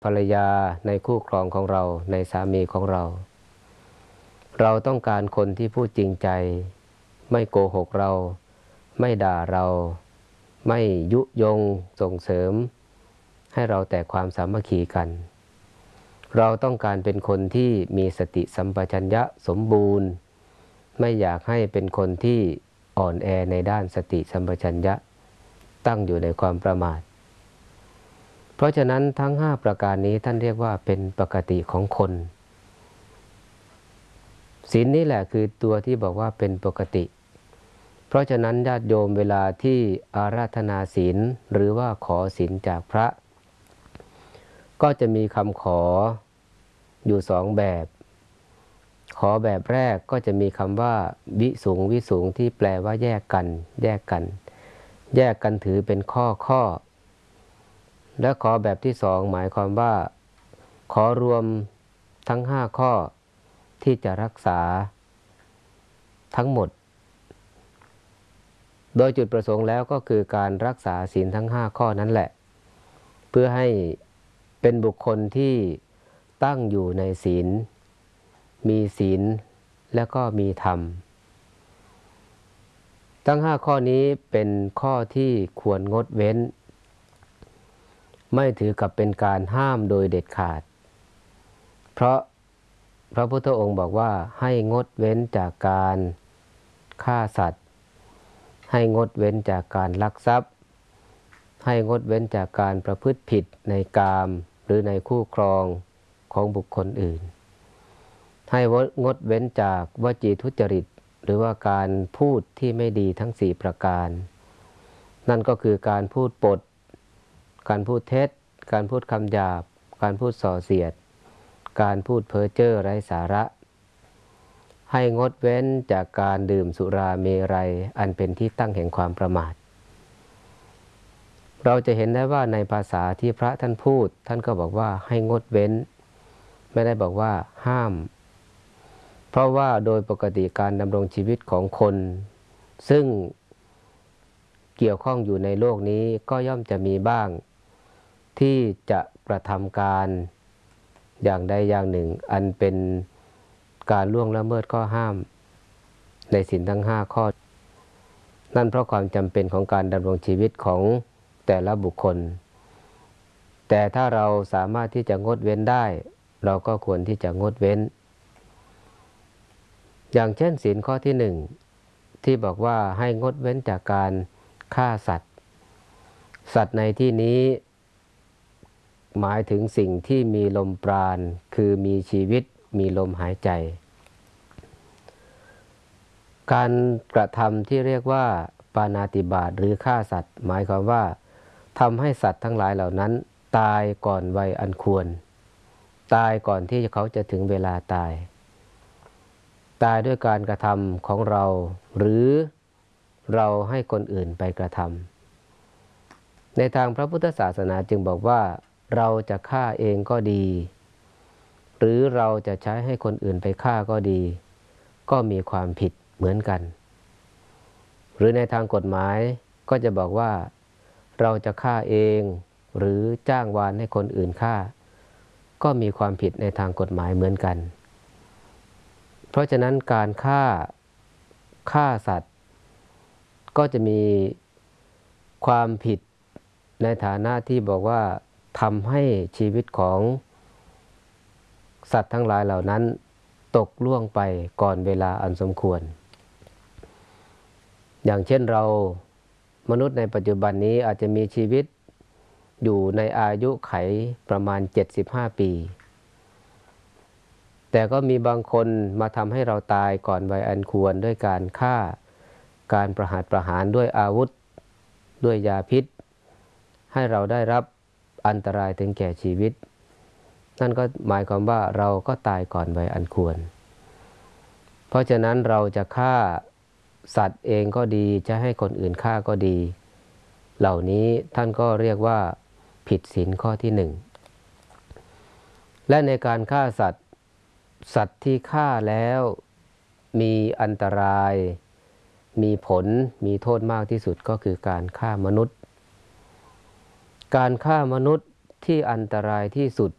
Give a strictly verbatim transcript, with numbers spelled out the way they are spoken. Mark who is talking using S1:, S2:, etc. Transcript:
S1: ภรรยาในคู่ครองของเราในสามีของเรา เราต้องการคนที่พูดจริงใจไม่โกหกเราไม่ด่าเราไม่ยุยงส่งเสริมให้เราแต่ความสามัคคีกันเราต้องการเป็นคนที่มีสติสัมปชัญญะสมบูรณ์ไม่อยากให้เป็นคนที่อ่อนแอในด้านสติสัมปชัญญะตั้งอยู่ในความประมาทเพราะฉะนั้นทั้งห้าประการนี้ท่านเรียกว่าเป็นปกติของคนศีลนี่แหละคือตัวที่บอกว่าเป็นปกติเพราะฉะนั้นญาติโยมเวลาที่อาราธนาศีลหรือว่าขอศีลจากพระก็จะมีคำขออยู่สองแบบขอแบบแรกก็จะมีคำว่าวิสุงวิสุงที่แปลว่าแยกกันแยกกันแยกกันถือเป็นข้อข้อและขอแบบที่สองหมายความว่าขอรวมทั้งห้าข้อที่จะรักษาทั้งหมดโดยจุดประสงค์แล้วก็คือการรักษาศีลทั้งห้าข้อนั้นแหละเพื่อให้เป็นบุคคลที่ตั้งอยู่ในศีลมีศีลและก็มีธรรมทั้งห้าข้อนี้เป็นข้อที่ควรงดเว้นไม่ถือกับเป็นการห้ามโดยเด็ดขาดเพราะพระพุทธองค์บอกว่าให้งดเว้นจากการฆ่าสัตว์ให้งดเว้นจากการลักทรัพย์ให้งดเว้นจากการประพฤติผิดในกามหรือในคู่ครองของบุคคลอื่นให้งดเว้นจากวจีทุจริตหรือว่าการพูดที่ไม่ดีทั้งสี่ประการนั่นก็คือการพูดปดการพูดเท็จการพูดคำหยาบการพูดส่อเสียดการพูดเพ้อเจ้อไร้สาระให้งดเว้นจากการดื่มสุราเมรัยอันเป็นที่ตั้งแห่งความประมาทเราจะเห็นได้ว่าในภาษาที่พระท่านพูดท่านก็บอกว่าให้งดเว้นไม่ได้บอกว่าห้ามเพราะว่าโดยปกติการดำรงชีวิตของคนซึ่งเกี่ยวข้องอยู่ในโลกนี้ก็ย่อมจะมีบ้างที่จะกระทำการอย่างใดอย่างหนึ่งอันเป็นการล่วงละเมิดข้อห้ามในศีลทั้งห้าข้อนั่นเพราะความจำเป็นของการดำรงชีวิตของแต่ละบุคคลแต่ถ้าเราสามารถที่จะงดเว้นได้เราก็ควรที่จะงดเว้นอย่างเช่นศีลข้อที่หนึ่งที่บอกว่าให้งดเว้นจากการฆ่าสัตว์สัตว์ในที่นี้หมายถึงสิ่งที่มีลมปราณคือมีชีวิตมีลมหายใจการกระทำที่เรียกว่าปาณาติบาตหรือฆ่าสัตว์หมายความว่าทำให้สัตว์ทั้งหลายเหล่านั้นตายก่อนวัยอันควรตายก่อนที่เขาจะถึงเวลาตายตายด้วยการกระทำของเราหรือเราให้คนอื่นไปกระทำในทางพระพุทธศาสนาจึงบอกว่าเราจะฆ่าเองก็ดีหรือเราจะใช้ให้คนอื่นไปฆ่าก็ดีก็มีความผิดเหมือนกันหรือในทางกฎหมายก็จะบอกว่าเราจะฆ่าเองหรือจ้างวานให้คนอื่นฆ่าก็มีความผิดในทางกฎหมายเหมือนกันเพราะฉะนั้นการฆ่าฆ่าสัตว์ก็จะมีความผิดในฐานะที่บอกว่าทำให้ชีวิตของสัตว์ทั้งหลายเหล่านั้นตกล่วงไปก่อนเวลาอันสมควรอย่างเช่นเรามนุษย์ในปัจจุบันนี้อาจจะมีชีวิตอยู่ในอายุไขประมาณเจ็ดสิบห้าปีแต่ก็มีบางคนมาทำให้เราตายก่อนวัยอันควรด้วยการฆ่าการประหารประหารด้วยอาวุธด้วยยาพิษให้เราได้รับอันตรายถึงแก่ชีวิตนั่นก็หมายความว่าเราก็ตายก่อนวัยอันควรเพราะฉะนั้นเราจะฆ่าสัตว์เองก็ดีจะให้คนอื่นฆ่าก็ดีเหล่านี้ท่านก็เรียกว่าผิดศีลข้อที่หนึ่งและในการฆ่าสัตว์สัตว์ที่ฆ่าแล้วมีอันตรายมีผลมีโทษมากที่สุดก็คือการฆ่ามนุษย์การฆ่ามนุษย์ที่อันตรายที่สุด